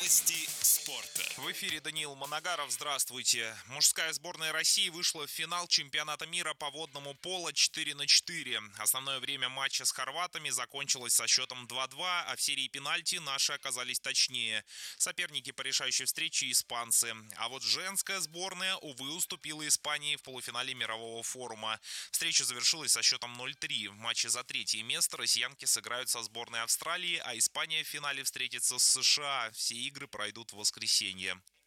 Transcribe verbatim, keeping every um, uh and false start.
Новости спорта. В эфире Даниил Манагаров. Здравствуйте. Мужская сборная России вышла в финал чемпионата мира по водному поло четыре на четыре. Основное время матча с хорватами закончилось со счетом два-два, а в серии пенальти наши оказались точнее. Соперники по решающей встрече — испанцы. А вот женская сборная, увы, уступила Испании в полуфинале мирового форума. Встреча завершилась со счетом ноль-три. В матче за третье место россиянки сыграют со сборной Австралии, а Испания в финале встретится с США. Все игры пройдут в воскресенье.